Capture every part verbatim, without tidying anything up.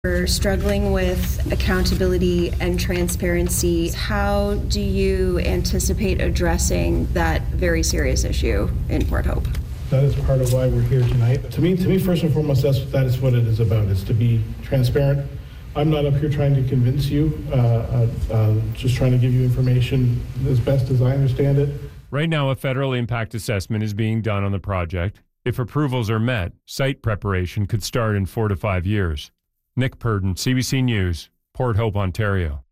We're struggling with accountability and transparency. How do you anticipate addressing that very serious issue in Port Hope? That is part of why we're here tonight. To me, to me, first and foremost, that's, that is what it is about, is to be transparent. I'm not up here trying to convince you, uh, uh, uh, just trying to give you information as best as I understand it. Right now, a federal impact assessment is being done on the project. If approvals are met, site preparation could start in four to five years. Nick Purdon, C B C News, Port Hope, Ontario.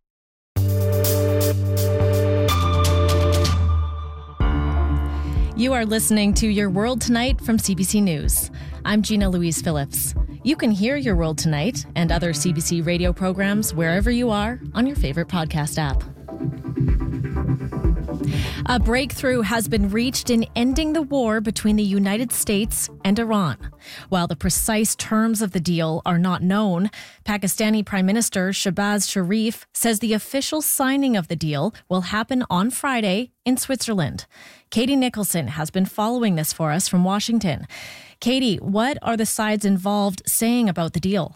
You are listening to Your World Tonight from C B C News. I'm Gina Louise Phillips. You can hear Your World Tonight and other C B C radio programs wherever you are on your favorite podcast app. A breakthrough has been reached in ending the war between the United States and Iran. While the precise terms of the deal are not known, Pakistani Prime Minister Shehbaz Sharif says the official signing of the deal will happen on Friday in Switzerland. Katie Nicholson has been following this for us from Washington. Katie, what are the sides involved saying about the deal?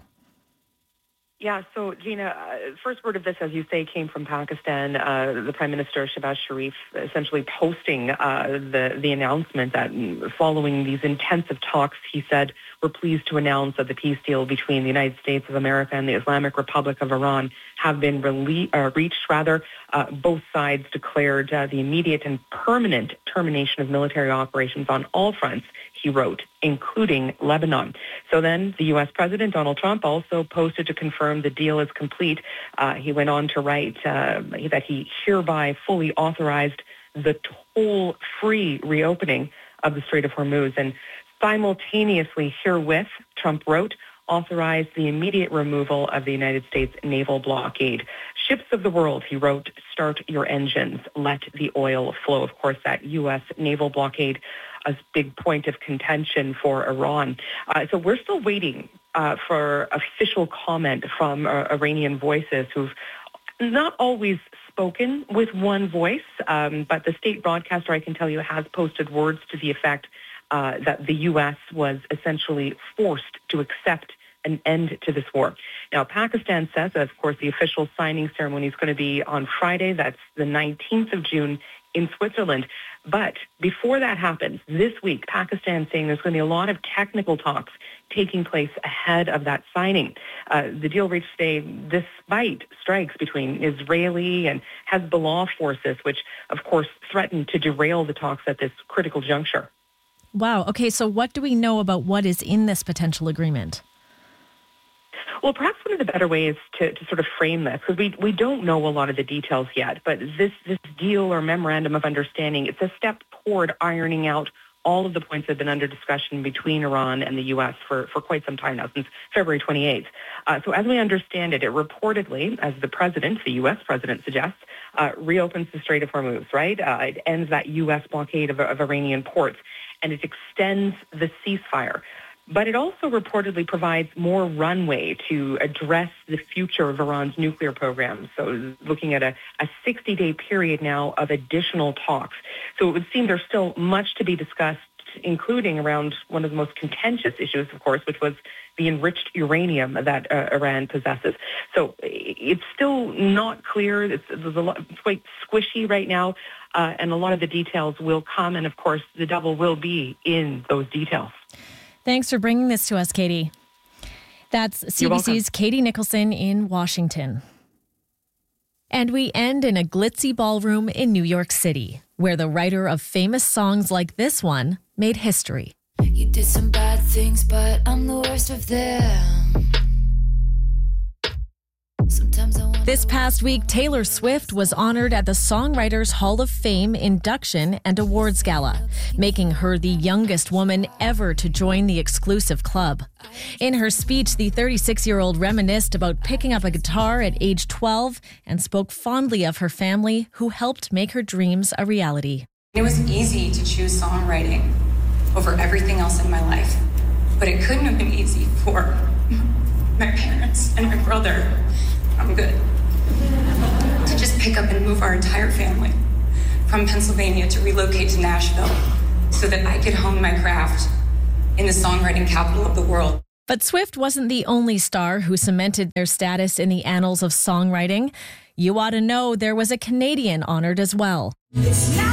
Yeah, so Gina, uh, first word of this, as you say, came from Pakistan. Uh, the Prime Minister Shehbaz Sharif essentially posting uh, the the announcement that following these intensive talks, he said, "We're pleased to announce that the peace deal between the United States of America and the Islamic Republic of Iran have been rele- uh, reached." Rather, uh, both sides declared uh, the immediate and permanent termination of military operations on all fronts, he wrote, including Lebanon. So then the U S President Donald Trump also posted to confirm the deal is complete. Uh, he went on to write uh, that he hereby fully authorized the toll-free reopening of the Strait of Hormuz. And simultaneously herewith, Trump wrote, authorized the immediate removal of the United States naval blockade. Ships of the world, he wrote, start your engines, let the oil flow. Of course, that U S naval blockade, a big point of contention for Iran. Uh, so we're still waiting uh, for official comment from uh, Iranian voices who've not always spoken with one voice, um, but the state broadcaster, I can tell you, has posted words to the effect uh, that the U S was essentially forced to accept an end to this war. Now, Pakistan says that, of course, the official signing ceremony is going to be on Friday. That's the nineteenth of June in Switzerland. But before that happens, this week, Pakistan is saying there's going to be a lot of technical talks taking place ahead of that signing. Uh, the deal reached today despite strikes between Israeli and Hezbollah forces, which, of course, threatened to derail the talks at this critical juncture. Wow. Okay, so what do we know about what is in this potential agreement? Well, perhaps one of the better ways to, to sort of frame this, because we, we don't know a lot of the details yet, but this, this deal or memorandum of understanding, it's a step toward ironing out all of the points that have been under discussion between Iran and the U S for, for quite some time now, since February twenty-eighth. Uh, so as we understand it, it reportedly, as the president, the U S president suggests, uh, reopens the Strait of Hormuz, right? Uh, it ends that U S blockade of, of Iranian ports, and it extends the ceasefire. But it also reportedly provides more runway to address the future of Iran's nuclear program. So looking at a, a sixty-day period now of additional talks. So it would seem there's still much to be discussed, including around one of the most contentious issues, of course, which was the enriched uranium that uh, Iran possesses. So it's still not clear. It's, there's a lot, it's quite squishy right now, uh, and a lot of the details will come. And, of course, the devil will be in those details. Thanks for bringing this to us, Katie. That's C B C's Katie Nicholson in Washington. And we end in a glitzy ballroom in New York City, where the writer of famous songs like this one made history. You did some bad things, but I'm the worst of them. Sometimes I This past week, Taylor Swift was honored at the Songwriters Hall of Fame induction and awards gala, making her the youngest woman ever to join the exclusive club. In her speech, the thirty-six-year-old reminisced about picking up a guitar at age twelve and spoke fondly of her family, who helped make her dreams a reality. It was easy to choose songwriting over everything else in my life, but it couldn't have been easy for my parents and my brother. I'm good. To just pick up and move our entire family from Pennsylvania to relocate to Nashville so that I could hone my craft in the songwriting capital of the world. But Swift wasn't the only star who cemented their status in the annals of songwriting. You ought to know there was a Canadian honored as well.